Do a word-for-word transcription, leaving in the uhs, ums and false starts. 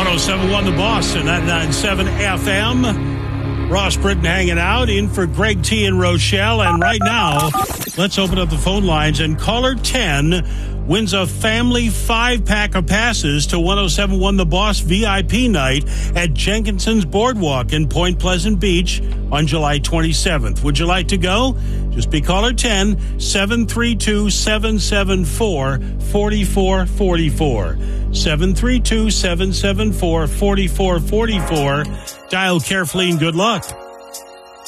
oh seven point one The Boss and ninety-nine point seven F M. Ross Britton hanging out in for Greg T and Rochelle. And right now, let's open up the phone lines. And caller ten wins a family five-pack of passes to one oh seven point one The Boss V I P night at Jenkinson's Boardwalk in Point Pleasant Beach on July twenty-seventh. Would you like to go? Just be caller ten, seven three two, seven seven four, four four four four. seven three two, seven seven four, four four four four. Dial carefully and good luck.